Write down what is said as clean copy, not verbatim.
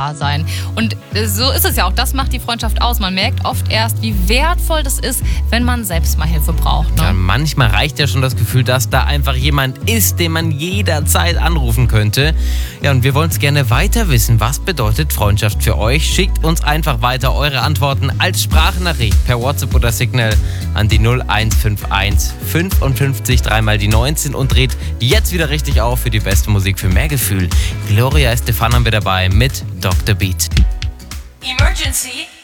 da sein. Und so ist es ja auch. Das macht die Freundschaft aus. Man merkt oft erst, wie wertvoll das ist, wenn man selbst mal Hilfe braucht. Ne? Ja, manchmal reicht ja schon das Gefühl, dass da einfach jemand ist, den man jederzeit anrufen könnte. Ja, und wir wollen es gerne weiter wissen. Was bedeutet Freundschaft für euch? Schickt uns einfach weiter eure Antworten als Sprachnachricht per WhatsApp oder Signal an die 0151 55 3 die 19 und dreht jetzt wieder richtig auf für die beste Musik für mehr Gefühl. Gloria Estefan haben wir dabei mit Dr. Beat. Emergency!